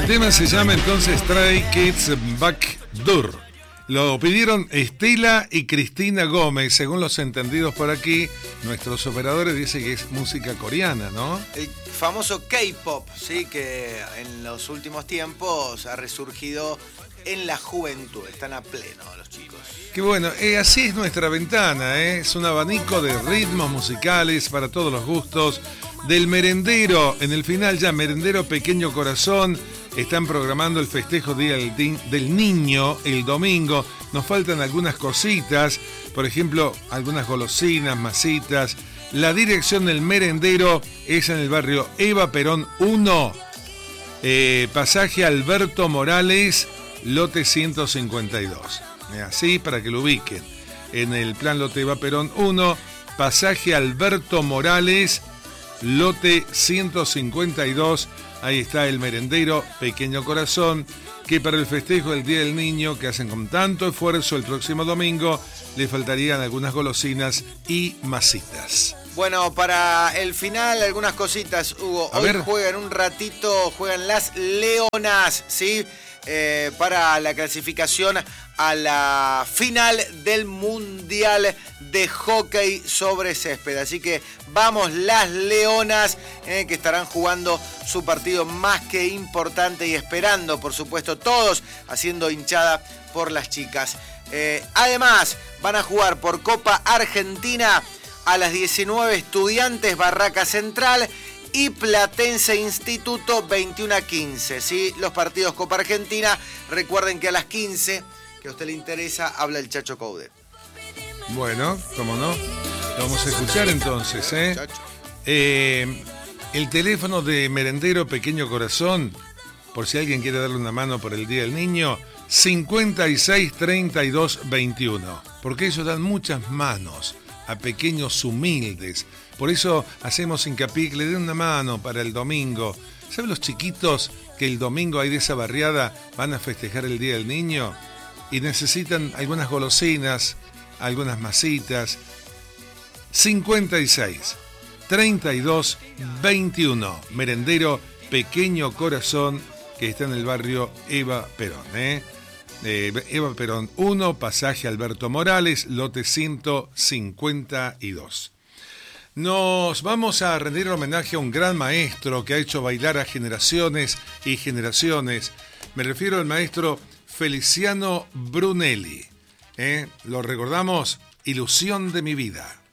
tema se llama entonces Stray Kids Backdoor. Lo pidieron Estela y Cristina Gómez. Según los entendidos por aquí, nuestros operadores dicen que es música coreana, ¿no? El famoso K-pop, ¿sí? Que en los últimos tiempos ha resurgido en la juventud. Están a pleno los chicos. Qué bueno, así es nuestra ventana, es un abanico de ritmos musicales para todos los gustos. Del merendero, en el final ya, merendero Pequeño Corazón, están programando el festejo Día del Niño el domingo. Nos faltan algunas cositas, por ejemplo, algunas golosinas, masitas. La dirección del merendero es en el barrio Eva Perón 1, pasaje Alberto Morales, lote 152. Así para que lo ubiquen. En el plan lote Eva Perón 1, pasaje Alberto Morales, lote 152. Ahí está el merendero Pequeño Corazón, que para el festejo del Día del Niño, que hacen con tanto esfuerzo el próximo domingo, le faltarían algunas golosinas y masitas. Bueno, para el final, algunas cositas, Hugo. Hoy juegan un ratito, juegan las Leonas, ¿sí? Para la clasificación a la final del Mundial de Hockey sobre Césped. Así que vamos las Leonas, que estarán jugando su partido más que importante y esperando, por supuesto, todos haciendo hinchada por las chicas. Además, van a jugar por Copa Argentina a las 19 Estudiantes Barraca Central y Platense Instituto 21-15, ¿sí? Los partidos Copa Argentina, recuerden que a las 15, que a usted le interesa, habla el Chacho Coudet. Bueno, cómo no. Lo vamos a escuchar entonces, el teléfono de Merendero Pequeño Corazón, por si alguien quiere darle una mano por el Día del Niño, 56 32 21, porque ellos dan muchas manos a pequeños humildes. Por eso hacemos hincapié que le den una mano para el domingo. ¿Saben los chiquitos que el domingo ahí de esa barriada van a festejar el Día del Niño? Y necesitan algunas golosinas, algunas masitas. 56 32 21. Merendero Pequeño Corazón, que está en el barrio Eva Perón, Eva Perón 1, pasaje Alberto Morales, lote 152. Nos vamos a rendir homenaje a un gran maestro que ha hecho bailar a generaciones y generaciones. Me refiero al maestro Feliciano Brunelli. Lo recordamos, Ilusión de mi vida.